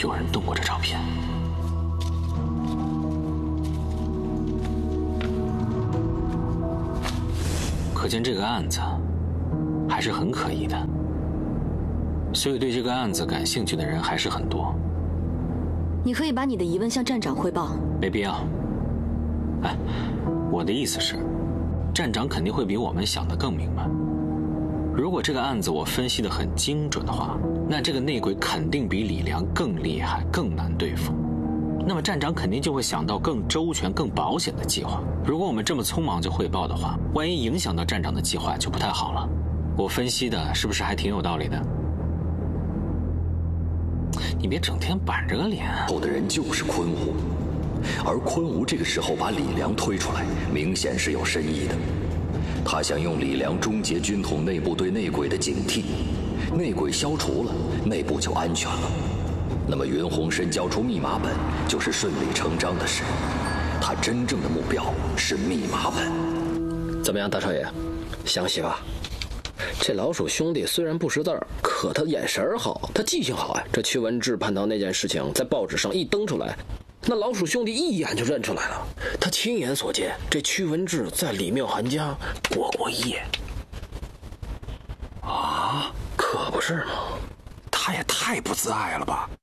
有人动过这照片。可见这个案子还是很可疑的，所以对这个案子感兴趣的人还是很多。 你可以把你的疑问向站长汇报。 没必要。哎，我的意思是，站长肯定会比我们想的更明白。如果这个案子我分析得很精准的话，那这个内鬼肯定比李良更厉害，更难对付。那么站长肯定就会想到更周全、更保险的计划。如果我们这么匆忙就汇报的话，万一影响到站长的计划就不太好了。我分析的是不是还挺有道理的？你别整天板着个脸。 后的人就是昆吾，而昆吾这个时候把李良推出来，明显是有深意的。他想用李良终结军统内部对内鬼的警惕，内鬼消除了，内部就安全了。那么云洪深交出密码本就是顺理成章的事。他真正的目标是密码本。 怎么样，大少爷，详细吧？这老鼠兄弟虽然不识字儿，可他眼神好，他记性好啊。这屈文志叛逃那件事情在报纸上一登出来，那老鼠兄弟一眼就认出来了。他亲眼所见，这屈文志在李妙涵家过夜。 啊， 可不是吗？ 他也太不自爱了吧！